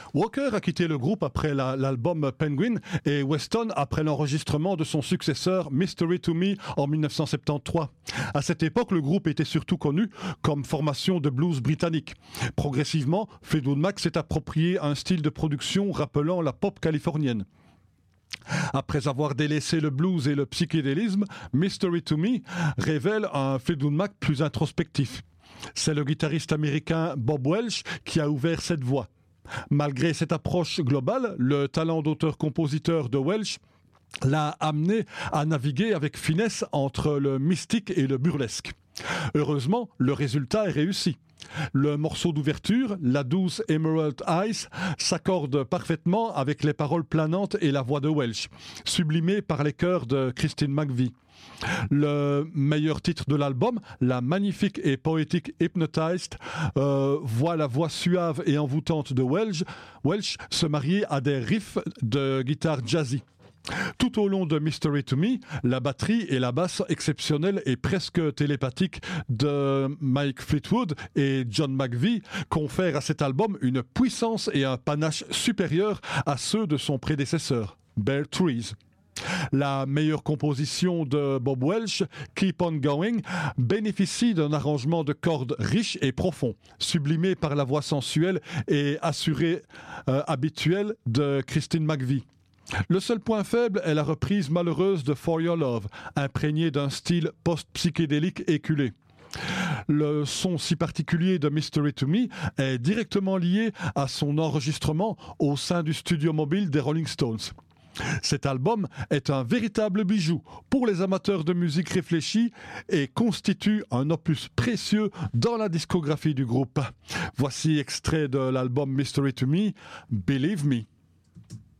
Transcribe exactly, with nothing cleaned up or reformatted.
Walker a quitté le groupe après la, l'album Penguin et Weston après l'enregistrement de son successeur Mystery to Me en dix-neuf cent soixante-treize. À cette époque, le groupe était surtout connu comme formation de blues britannique. Progressivement, Fleetwood Mac s'est approprié un style de production rappelant la pop californienne. Après avoir délaissé le blues et le psychédélisme, Mystery to Me révèle un Fleetwood Mac plus introspectif. C'est le guitariste américain Bob Welch qui a ouvert cette voie. Malgré cette approche globale, le talent d'auteur-compositeur de Welch l'a amené à naviguer avec finesse entre le mystique et le burlesque. Heureusement, le résultat est réussi. Le morceau d'ouverture, la douce Emerald Eyes, s'accorde parfaitement avec les paroles planantes et la voix de Welch, sublimée par les chœurs de Christine McVie. Le meilleur titre de l'album, la magnifique et poétique Hypnotized, euh, voit la voix suave et envoûtante de Welch, Welch se marier à des riffs de guitare jazzy. Tout au long de Mystery to Me, la batterie et la basse exceptionnelle et presque télépathique de Mike Fleetwood et John McVie confèrent à cet album une puissance et un panache supérieurs à ceux de son prédécesseur, Bare Trees. La meilleure composition de Bob Welch, Keep On Going, bénéficie d'un arrangement de cordes riche et profond, sublimé par la voix sensuelle et assurée euh, habituelle de Christine McVie. Le seul point faible est la reprise malheureuse de For Your Love, imprégnée d'un style post-psychédélique éculé. Le son si particulier de Mystery to Me est directement lié à son enregistrement au sein du studio mobile des Rolling Stones. Cet album est un véritable bijou pour les amateurs de musique réfléchie et constitue un opus précieux dans la discographie du groupe. Voici extrait de l'album Mystery to Me, Believe Me.